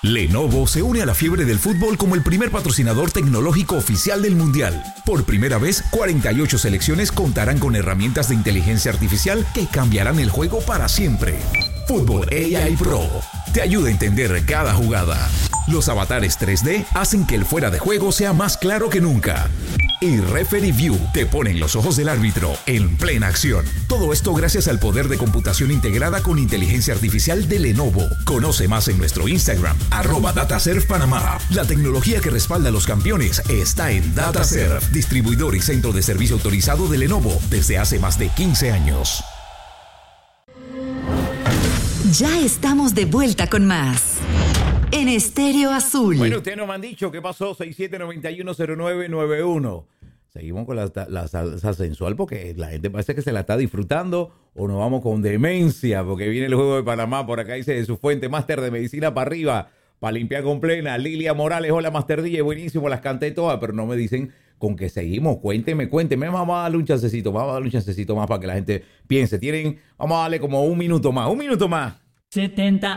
Lenovo se une a la fiebre del fútbol como el primer patrocinador tecnológico oficial del Mundial. Por primera vez, 48 selecciones contarán con herramientas de inteligencia artificial que cambiarán el juego para siempre. Fútbol AI Pro te ayuda a entender cada jugada. Los avatares 3D hacen que el fuera de juego sea más claro que nunca. Y Referee View te pone en los ojos del árbitro en plena acción. Todo esto gracias al poder de computación integrada con inteligencia artificial de Lenovo. Conoce más en nuestro Instagram, @DataServPanamá. La tecnología que respalda a los campeones está en DataServ, distribuidor y centro de servicio autorizado de Lenovo desde hace más de 15 años. Ya estamos de vuelta con más. En Estéreo Azul. Bueno, ustedes nos han dicho qué pasó, 67910991. Seguimos con la salsa sensual porque la gente parece que se la está disfrutando, o nos vamos con demencia porque viene el juego de Panamá. Por acá dice de su fuente, máster de medicina para arriba, para limpiar con plena. Lilia Morales, hola Master DJ, buenísimo, las canté todas, pero no me dicen con qué seguimos. Cuénteme, vamos a darle un chancecito más para que la gente piense. Vamos a darle como un minuto más. 70